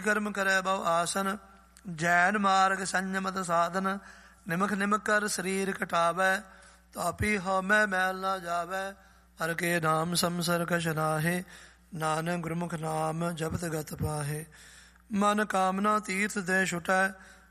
ਕਰਮ ਕਰੈ ਬਹੁ ਆਸਨ, ਜੈਨ ਮਾਰਗ ਸੰਜਮਤ ਸਾਧਨ। ਨਿਮਖ ਨਿਮਖ ਕਰ ਸਰੀਰ ਕਟਾਵੈ, ਤਾਪੀ ਹਉਮੈ ਮੈਲ ਨਾ ਜਾਵੈ। ਹਰਿ ਕੇ ਨਾਮ ਸੰਸਰ ਕਛ ਨਾਹਿ, ਨਾਨਕ ਗੁਰਮੁਖ ਨਾਮ ਜਪਤ ਗਤ ਪਾਹੇ। ਮਨ ਕਾਮਨਾ ਤੀਰਥ ਦੇ ਛੁਟੈ,